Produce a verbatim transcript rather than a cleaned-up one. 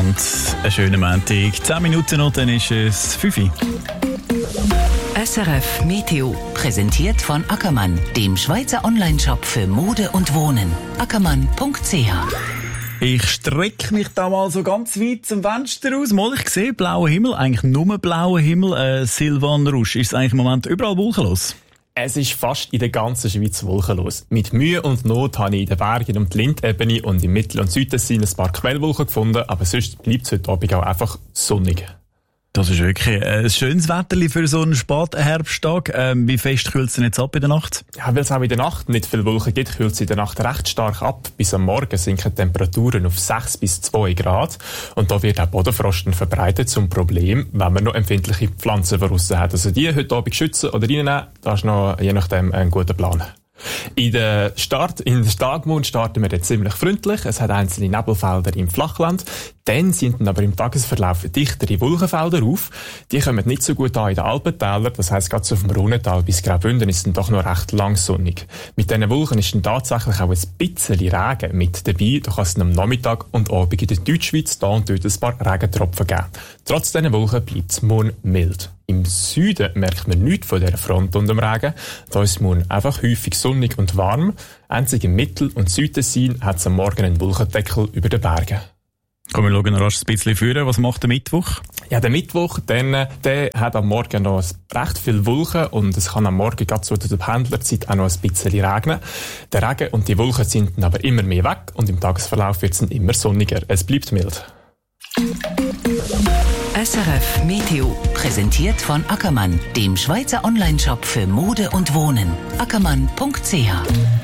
miteinander. Einen schönen Montag. zehn Minuten noch, dann ist es fünf Uhr. S R F Meteo, präsentiert von Ackermann, dem Schweizer Onlineshop für Mode und Wohnen. ackermann punkt c h. Ich strecke mich da mal so ganz weit zum Fenster aus. Mal, ich sehe blauer Himmel, eigentlich nur blauer Himmel. Äh, Silvan Rusch, ist es eigentlich im Moment überall wolkenlos? Es ist fast in der ganzen Schweiz wolkenlos. Mit Mühe und Not habe ich in den Bergen um die Lindebene und im Mittel- und Südtessin ein paar Quellwolken gefunden, aber sonst bleibt es heute Abend auch einfach sonnig. Das ist wirklich ein schönes Wetter für so einen Spätherbsttag. Ähm, wie fest kühlt es denn jetzt ab in der Nacht? Ja, weil es auch in der Nacht nicht viele Wolken gibt, kühlt es in der Nacht recht stark ab. Bis am Morgen sinken Temperaturen auf sechs bis zwei Grad. Und da wird auch Bodenfrost verbreitet zum Problem, wenn man noch empfindliche Pflanzen draussen hat. Also die heute Abend schützen oder reinnehmen, das ist noch je nachdem ein guter Plan. In der Start, in der Tagmond starten wir jetzt ziemlich freundlich. Es hat einzelne Nebelfelder im Flachland. Dann sind aber im Tagesverlauf dichtere Wolkenfelder auf. Die kommen nicht so gut an in den Alpentälern. Das heisst, gerade so vom Rhonental bis Graubünden ist es dann doch noch recht lang sonnig. Mit diesen Wolken ist dann tatsächlich auch ein bisschen Regen mit dabei. Da kann es am Nachmittag und Abend in der Deutschschweiz da und dort ein paar Regentropfen geben. Trotz diesen Wolken bleibt es morgen mild. Im Süden merkt man nichts von dieser Front und dem Regen. Da ist es morgen einfach häufig sonnig und warm. Einzig im Mittel- und Südtessin hat es am Morgen einen Wolkendeckel über den Bergen. Komm, wir schauen rasch ein bisschen führen. Was macht der Mittwoch? Ja, der Mittwoch, dann, der hat am Morgen noch recht viel Wolken und es kann am Morgen gerade zu der Pendlerzeit auch noch ein bisschen regnen. Der Regen und die Wolken sind dann aber immer mehr weg und im Tagesverlauf wird es dann immer sonniger. Es bleibt mild. S R F Meteo, präsentiert von Ackermann, dem Schweizer Onlineshop für Mode und Wohnen. ackermann punkt c h.